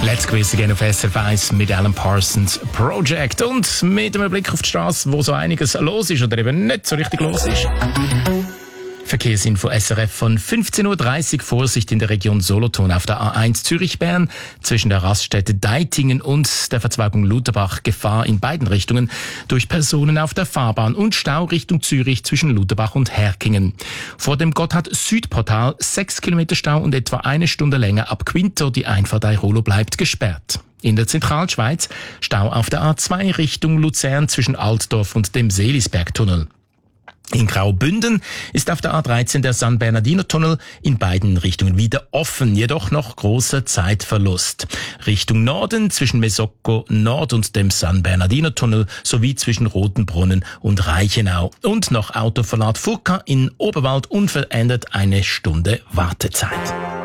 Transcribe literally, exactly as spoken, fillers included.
Let's Quiz again auf S R F eins mit Alan Parsons Project und mit einem Blick auf die Straße, wo so einiges los ist oder eben nicht so richtig los ist. Verkehrsinfo S R F von fünfzehn Uhr dreißig. Vorsicht in der Region Solothurn auf der A eins Zürich-Bern zwischen der Raststätte Deitingen und der Verzweigung Lutherbach. Gefahr in beiden Richtungen durch Personen auf der Fahrbahn und Stau Richtung Zürich zwischen Lutherbach und Herkingen. Vor dem Gotthard-Südportal sechs Kilometer Stau und etwa eine Stunde länger ab Quinto. Die Einfahrt Airolo bleibt gesperrt. In der Zentralschweiz Stau auf der A zwei Richtung Luzern zwischen Altdorf und dem Seelisbergtunnel. In Graubünden ist auf der A dreizehn der San Bernardino Tunnel in beiden Richtungen wieder offen, jedoch noch großer Zeitverlust. Richtung Norden zwischen Mesocco Nord und dem San Bernardino Tunnel sowie zwischen Rotenbrunnen und Reichenau. Und noch Autoverlad Furka in Oberwald unverändert eine Stunde Wartezeit.